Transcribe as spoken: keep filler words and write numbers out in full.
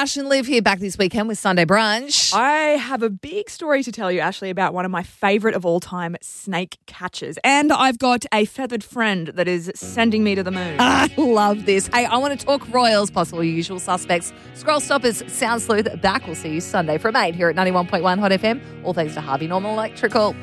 Ash and Liv here back this weekend with Sunday Brunch. I have a big story to tell you, Ashley, about one of my favourite of all time snake catchers. And I've got a feathered friend that is sending me to the moon. I love this. Hey, I want to talk Royals, possible usual suspects. Scroll Stoppers, Sound Sleuth, back. We'll see you Sunday from eight here at ninety-one point one Hot F M. All thanks to Harvey Normal Electrical.